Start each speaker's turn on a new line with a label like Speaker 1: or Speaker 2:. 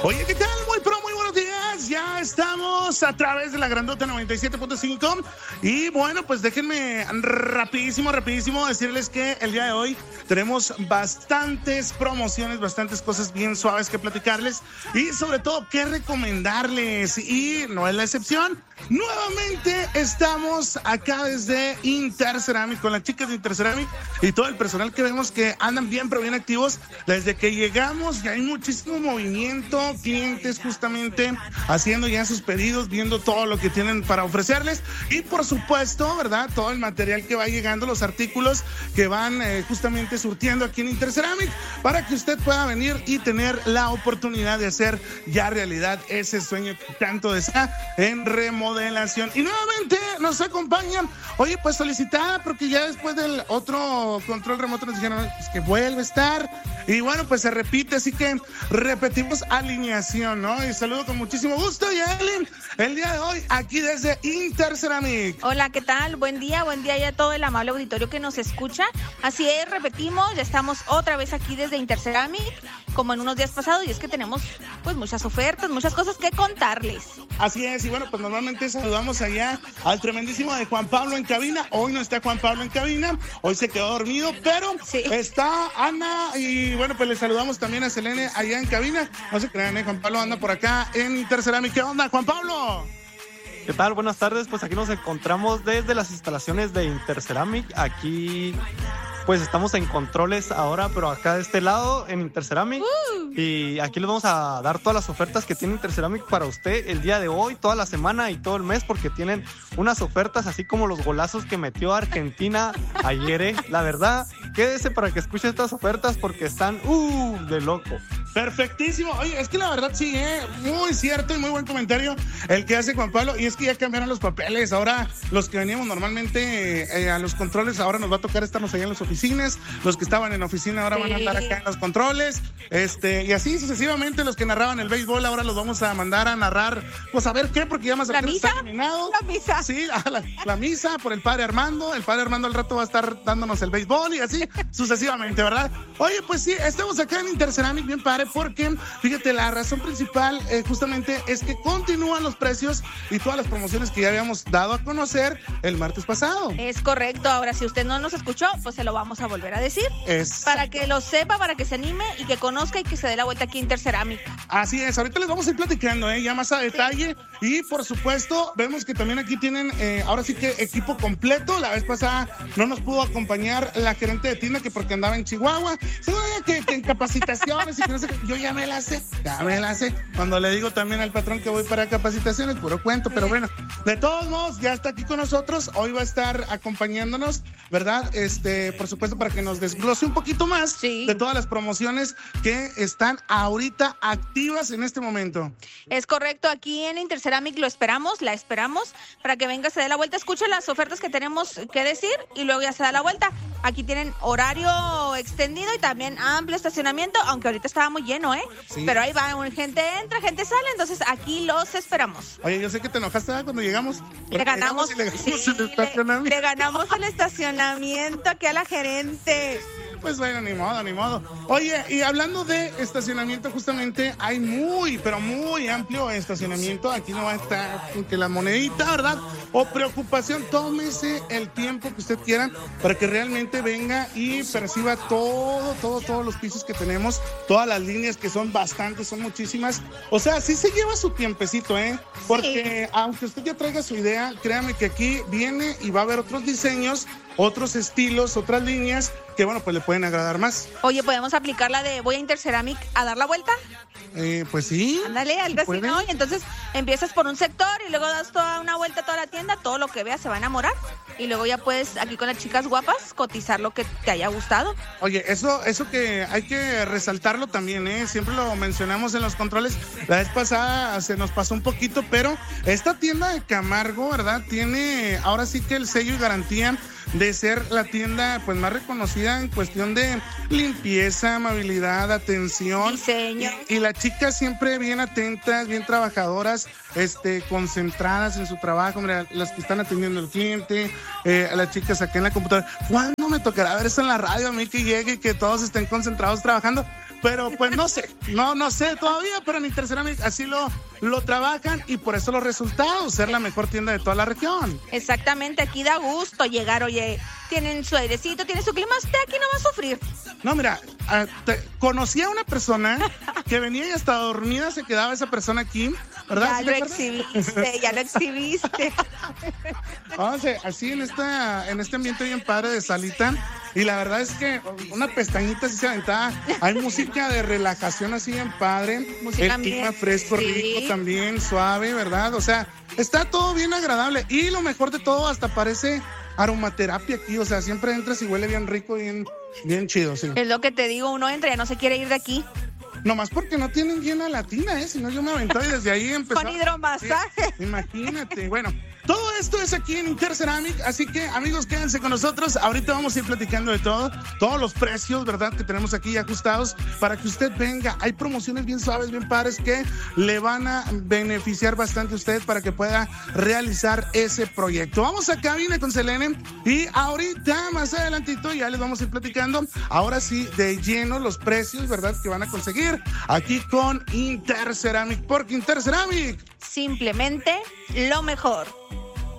Speaker 1: Oye, ¿qué tal? Muy buenos días. Ya estamos a través de la Grandota 97.5. Y bueno, pues déjenme rapidísimo decirles que el día de hoy tenemos bastantes promociones, bastantes cosas bien suaves que platicarles y sobre todo que recomendarles. Y no es la excepción. Nuevamente estamos acá desde Interceramic con las chicas de Interceramic y todo el personal que vemos que andan bien, pero bien activos. Desde que llegamos ya hay muchísimo movimiento, clientes justamente haciendo ya sus pedidos, viendo todo lo que tienen para ofrecerles y por supuesto, ¿verdad? Todo el material que va llegando, los artículos que van justamente surtiendo aquí en Interceramic para que usted pueda venir y tener la oportunidad de hacer ya realidad ese sueño que tanto desea en remodelación. Y nuevamente nos acompañan, oye, pues solicitada porque ya después del otro control remoto nos dijeron pues, que vuelve a estar y bueno, pues se repite, así que repetimos alineación, ¿no? Y saludo con muchísimo gusto, Yaelin, el día de hoy aquí desde Interceramic.
Speaker 2: Hola, ¿qué tal? Buen día ya a todo el amable auditorio que nos escucha. Así es, repetimos, ya estamos otra vez aquí desde Interceramic, como en unos días pasados, y es que tenemos pues muchas ofertas, muchas cosas que contarles.
Speaker 1: Así es, y bueno, pues normalmente saludamos allá al tremendísimo de Juan Pablo en cabina. Hoy no está Juan Pablo en cabina, hoy se quedó dormido, pero sí está Ana y bueno, pues le saludamos también a Selene allá en cabina. No se crean, Juan Pablo anda por acá en Interceramic. ¿Qué onda, Juan Pablo?
Speaker 3: ¿Qué tal? Buenas tardes, pues aquí nos encontramos desde las instalaciones de Interceramic. Aquí pues estamos en controles ahora, pero acá de este lado en Interceramic. Y aquí les vamos a dar todas las ofertas que tiene Interceramic para usted el día de hoy, toda la semana y todo el mes, porque tienen unas ofertas así como los golazos que metió Argentina ayer, La verdad, quédese para que escuche estas ofertas porque están de loco.
Speaker 1: Perfectísimo. Oye, es que la verdad sí, muy cierto y muy buen comentario el que hace Juan Pablo. Y es que ya cambiaron los papeles. Ahora los que veníamos normalmente a los controles, ahora nos va a tocar estarnos allá en las oficinas. Los que estaban en oficina ahora van a andar acá en los controles. Y así sucesivamente los que narraban el béisbol ahora los vamos a mandar a narrar, pues a ver qué, porque ya más
Speaker 2: ¿La misa?
Speaker 1: está terminado.
Speaker 2: La misa.
Speaker 1: Sí, la misa por el padre Armando. El padre Armando al rato va a estar dándonos el béisbol y así sucesivamente, ¿verdad? Oye, pues sí, estamos acá en Interceramic bien padre porque, fíjate, la razón principal justamente es que continúan los precios y todas las promociones que ya habíamos dado a conocer el martes pasado.
Speaker 2: Es correcto. Ahora, si usted no nos escuchó, pues se lo vamos a volver a decir. Para que lo sepa, para que se anime y que conozca y que se dé la vuelta aquí en Interceramic.
Speaker 1: Así es, ahorita les vamos a ir platicando, ya más a detalle. Y por supuesto, vemos que también aquí tienen, ahora sí que equipo completo. La vez pasada no nos pudo acompañar la gerente de tienda que porque andaba en Chihuahua. Seguro que en capacitaciones y que no sé qué. Yo ya me la sé. Cuando le digo también al patrón que voy para capacitaciones, puro cuento, pero bueno, de todos modos, ya está aquí con nosotros. Hoy va a estar acompañándonos, ¿verdad? Por supuesto, para que nos desglose un poquito más de todas las promociones que están ahorita activas en este momento.
Speaker 2: Es correcto, aquí en Interceramic la esperamos para que venga, se dé la vuelta, escuche las ofertas que tenemos que decir y luego ya se da la vuelta. Aquí tienen horario extendido y también amplio estacionamiento, aunque ahorita estaba muy lleno, Sí. Pero ahí va, gente entra, gente sale, entonces aquí los esperamos.
Speaker 1: Oye, yo sé que te enojaste cuando llegamos.
Speaker 2: Le ganamos el estacionamiento aquí a la gerente.
Speaker 1: Pues bueno, ni modo. Oye, y hablando de estacionamiento, justamente hay pero muy amplio estacionamiento. Aquí no va a estar que la monedita, ¿verdad? O preocupación, tómese el tiempo que usted quiera para que realmente venga y perciba todos los pisos que tenemos, todas las líneas que son bastantes, son muchísimas. O sea, sí se lleva su tiempecito, porque aunque usted ya traiga su idea, créame que aquí viene y va a haber otros diseños, otros estilos, otras líneas que, bueno, pues le pueden agradar más.
Speaker 2: Oye, ¿podemos aplicar la de voy a Interceramic a dar la vuelta?
Speaker 1: Pues sí.
Speaker 2: Ándale, algo así, ¿no? Y entonces empiezas por un sector y luego das toda una vuelta a toda la tienda, todo lo que veas se va a enamorar y luego ya puedes, aquí con las chicas guapas, cotizar lo que te haya gustado.
Speaker 1: Oye, eso que hay que resaltarlo también, siempre lo mencionamos en los controles. La vez pasada se nos pasó un poquito, pero esta tienda de Camargo, ¿verdad? Tiene ahora sí que el sello y garantía de ser la tienda pues más reconocida en cuestión de limpieza, amabilidad, atención,
Speaker 2: diseño.
Speaker 1: Y las chicas siempre bien atentas, bien trabajadoras, concentradas en su trabajo. Mira, las que están atendiendo al cliente, a las chicas acá en la computadora. ¿Cuándo me tocará ver eso en la radio a mí que llegue y que todos estén concentrados trabajando? pero pues no sé todavía, pero en Interceramic así lo trabajan y por eso los resultados, ser la mejor tienda de toda la región.
Speaker 2: Exactamente, aquí da gusto llegar, oye, tienen su airecito, tienen su clima, usted aquí no va a sufrir.
Speaker 1: No, mira, conocí a una persona que venía y hasta dormida se quedaba esa persona aquí, ¿verdad?
Speaker 2: Ya lo exhibiste.
Speaker 1: Vamos, así en este ambiente bien padre de salita, y la verdad es que una pestañita así se aventaba, hay música de relajación así bien padre, el clima fresco, sí, rico también, suave, ¿verdad? O sea, está todo bien agradable, y lo mejor de todo, hasta parece aromaterapia aquí, o sea, siempre entras y huele bien rico, bien chido, sí.
Speaker 2: Es lo que te digo, uno entra y ya no se quiere ir de aquí.
Speaker 1: Nomás porque no tienen llena latina, si no yo me aventaba y desde ahí empezó.
Speaker 2: Con hidromasaje.
Speaker 1: Sí, imagínate, bueno. Todo esto es aquí en Interceramic, así que amigos, quédense con nosotros. Ahorita vamos a ir platicando de todos los precios, ¿verdad? Que tenemos aquí ajustados para que usted venga. Hay promociones bien suaves, bien padres que le van a beneficiar bastante a usted para que pueda realizar ese proyecto. Vamos a cabina con Selene y ahorita más adelantito ya les vamos a ir platicando. Ahora sí, de lleno los precios, ¿verdad? Que van a conseguir aquí con Interceramic, porque Interceramic
Speaker 2: simplemente lo mejor.